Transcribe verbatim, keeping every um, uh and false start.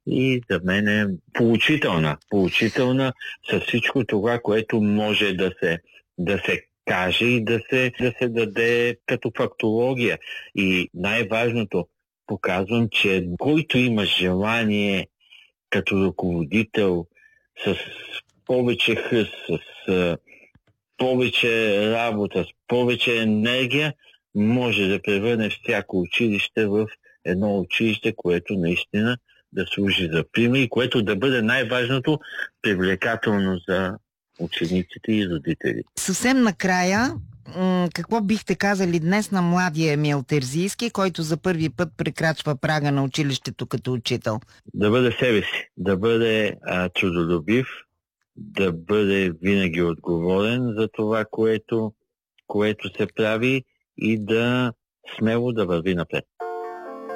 и за мен е поучителна. Поучителна с всичко това, което може да се, да се каже и да се, да се даде като фактология. И най-важното, показвам, че който има желание като ръководител с повече хъс, с повече работа, с повече енергия, може да превърне всяко училище в едно училище, което наистина да служи за пример и което да бъде най-важното привлекателно за учениците и родители. Съвсем накрая, какво бихте казали днес на младия Емил Терзийски, който за първи път прекрачва прага на училището като учител? Да бъде себе си, да бъде а, трудолюбив, да бъде винаги отговорен за това, което, което се прави и да смело да върви напред.